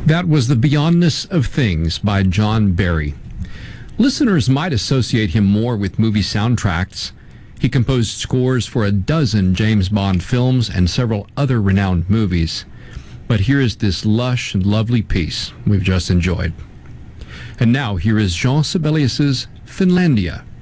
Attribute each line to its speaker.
Speaker 1: That was The Beyondness of Things by John Barry. Listeners might associate him more with movie soundtracks. He composed scores for a dozen James Bond films and several other renowned movies. But here is this lush and lovely piece we've just enjoyed. And now here is Jean Sibelius's Finlandia.